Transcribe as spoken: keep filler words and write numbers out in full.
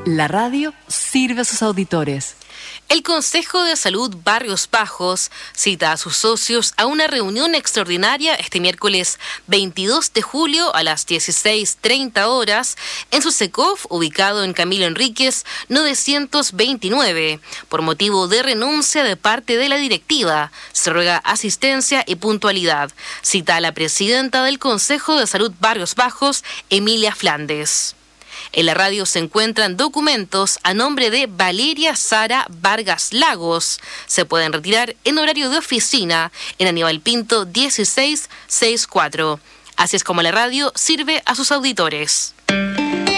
La radio sirve a sus auditores. El Consejo de Salud Barrios Bajos cita a sus socios a una reunión extraordinaria este miércoles veintidós de julio a las dieciséis treinta horas en su SECOF ubicado en Camilo Enríquez novecientos veintinueve. Por motivo de renuncia de parte de la directiva, se ruega asistencia y puntualidad. Cita a la presidenta del Consejo de Salud Barrios Bajos, Emilia Flandes. En la radio se encuentran documentos a nombre de Valeria Sara Vargas Lagos. Se pueden retirar en horario de oficina en Aníbal Pinto dieciséis sesenta y cuatro. Así es como la radio sirve a sus auditores.